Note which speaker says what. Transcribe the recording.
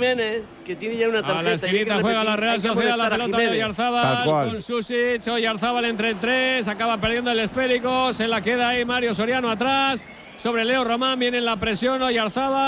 Speaker 1: Jiménez, que tiene ya una tarjeta.
Speaker 2: A la esquinita juega la Real Sociedad, la pelota de Oyarzábal con Susic. Oyarzábal entre 3, acaba perdiendo el esférico, se la queda ahí Mario Soriano atrás. Sobre Leo Román viene en la presión Oyarzábal.